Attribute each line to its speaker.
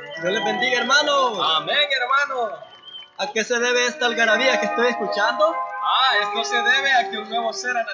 Speaker 1: Dios les bendiga, hermano.
Speaker 2: Amén, hermano.
Speaker 1: ¿A qué se debe esta algarabía que estoy escuchando?
Speaker 2: Esto se debe a que un nuevo ser ha